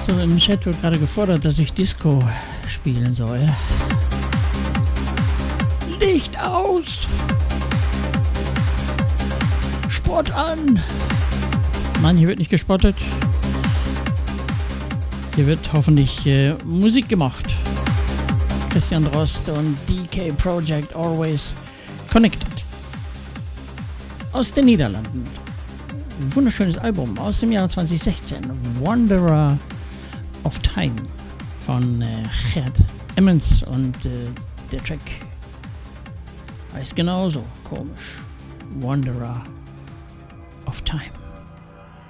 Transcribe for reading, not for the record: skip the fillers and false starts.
So, im Chat wird gerade gefordert, dass ich Disco spielen soll. Licht aus! Sport an! Nein, hier wird nicht gespottet. Hier wird hoffentlich Musik gemacht. Christian Drost und DK Project Always Connected. Aus den Niederlanden. Ein wunderschönes Album aus dem Jahr 2016. Wanderer of Time von Gerd Emmons und der Track heißt genauso komisch. Wanderer of Time.